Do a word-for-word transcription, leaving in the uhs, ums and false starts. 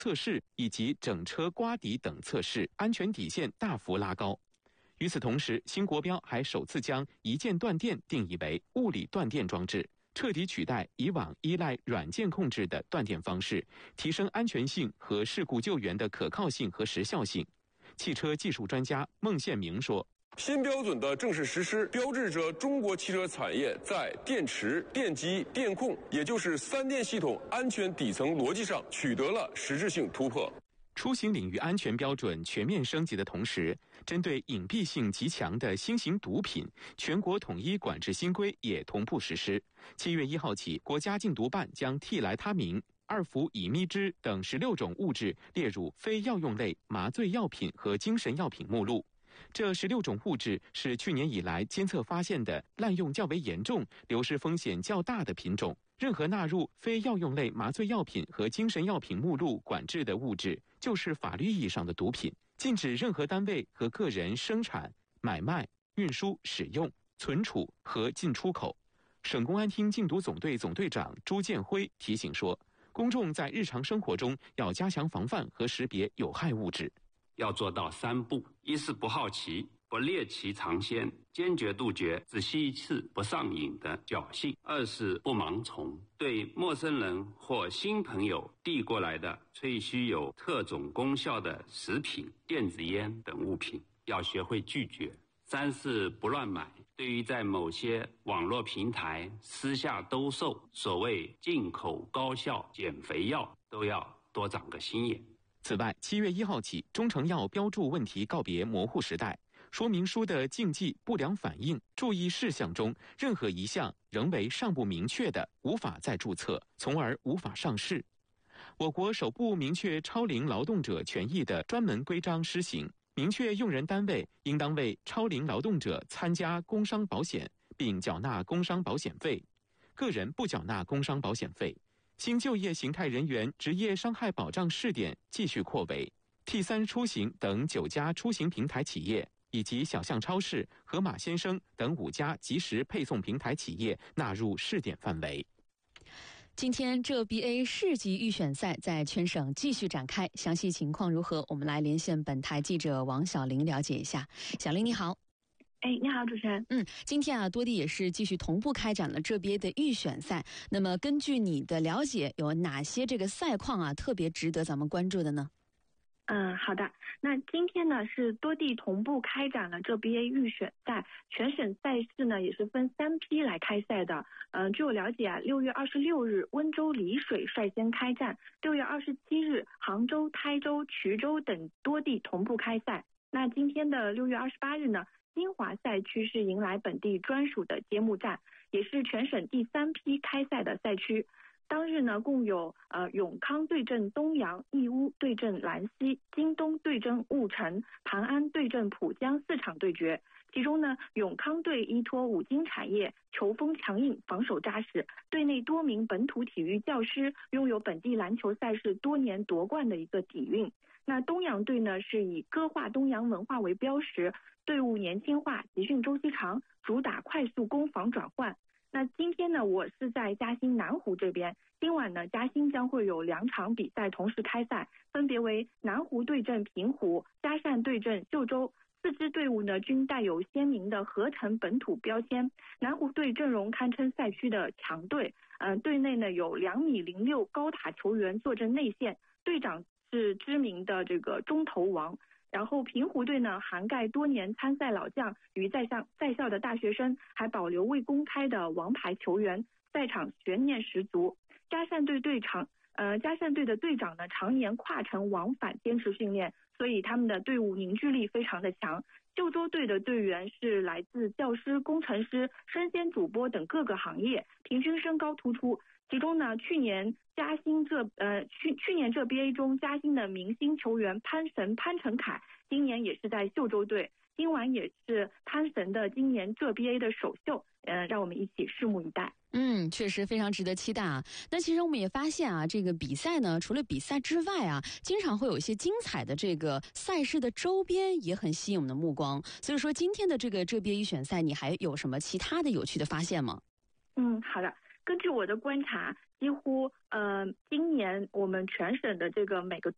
测试以及整车刮底等测试安全底线大幅拉高。与此同时，新国标还首次将一键断电定义为物理断电装置，彻底取代以往依赖软件控制的断电方式，提升安全性和事故救援的可靠性和时效性。汽车技术专家孟宪明说， 新标准的正式实施，标志着中国汽车产业在电池、电机、电控，也就是三电系统安全底层逻辑上取得了实质性突破。 出行领域安全标准全面升级的同时，针对隐蔽性极强的新型毒品，全国统一管制新规也同步实施。七月一号起，国家禁毒办将替来他明、二氟乙醚酯等十六种物质列入非药用类麻醉药品和精神药品目录。这十六种物质是去年以来监测发现的滥用较为严重、流失风险较大的品种。任何纳入非药用类麻醉药品和精神药品目录管制的物质，就是法律意义上的毒品。禁止任何单位和个人生产、买卖、运输、使用、存储和进出口。省公安厅禁毒总队总队长朱建辉提醒说，公众在日常生活中要加强防范和识别有害物质。 要做到三不：一是不好奇，不猎奇尝鲜，坚决杜绝只吸一次不上瘾的侥幸；二是不盲从，对陌生人或新朋友递过来的吹嘘有特种功效的食品、电子烟等物品，要学会拒绝；三是不乱买，对于在某些网络平台私下兜售所谓进口高效减肥药，都要多长个心眼。 此外，七月一号起，中成药标注问题告别模糊时代，说明书的禁忌、不良反应、注意事项中，任何一项仍为尚不明确的，无法再注册，从而无法上市。我国首部明确超龄劳动者权益的专门规章施行，明确用人单位应当为超龄劳动者参加工伤保险，并缴纳工伤保险费，个人不缴纳工伤保险费。新就业形态人员职业伤害保障试点继续扩围 ，T 三 出行等九家出行平台企业以及小象超市、盒马鲜生等五家即时配送平台企业纳入试点范围。 今天浙 B A 市级预选赛在全省继续展开，详细情况如何？我们来连线本台记者王小玲了解一下。小玲你好。 哎，你好，主持人。 嗯，今天啊，多地也是继续同步开展了浙 B A 的预选赛。那么，根据你的了解，有哪些这个赛况啊，特别值得咱们关注的呢？ 嗯，好的。那今天呢是多地同步开展了浙 B A 预选赛，全省赛事呢也是分三批来开赛的。嗯、呃，据我了解啊，六月二十六日温州丽水率先开战，六月二十七日杭州、台州、衢州等多地同步开赛。那今天的六月二十八日呢，金华赛区是迎来本地专属的揭幕战，也是全省第三批开赛的赛区。当日呢，共有呃永康对阵东阳、义乌对阵兰溪、京东对阵婺城、盘安对阵浦江四场对决。其中呢，永康队依托五金产业，球风强硬，防守扎实，队内多名本土体育教师，拥有本地篮球赛事多年夺冠的一个底蕴。那东阳队呢，是以歌化东阳文化为标识，队伍年轻化，集训周期长，主打快速攻防转换。那今天呢，我是在嘉兴南湖这边，今晚呢，嘉兴将会有两场比赛同时开赛，分别为南湖对阵平湖，嘉善对阵秀州。四支队伍呢均带有鲜明的合成本土标签，南湖队阵容堪称赛区的强队，嗯、呃，队内呢有两米零六高塔球员坐镇内线，队长是知名的这个中投王。然后平湖队呢涵盖多年参赛老将与在校在校的大学生，还保留未公开的王牌球员，赛场悬念十足。嘉善队队长呃，嘉善队的队长呢常年跨城往返坚持训练，所以他们的队伍凝聚力非常的强。秀州队的队员是来自教师、工程师、生鲜主播等各个行业，平均身高突出。其中呢，去年嘉兴这呃去去年这 B A 中嘉兴的明星球员潘神潘成凯，今年也是在秀州队。今晚也是潘神的今年浙 B A 的首秀，呃，让我们一起拭目以待。 嗯，确实非常值得期待啊。那其实我们也发现啊，这个比赛呢，除了比赛之外啊，经常会有一些精彩的这个赛事的周边也很吸引我们的目光。所以说今天的这个浙 B A 预选赛，你还有什么其他的有趣的发现吗？ 嗯，好的。根据我的观察，几乎呃，今年我们全省的这个每个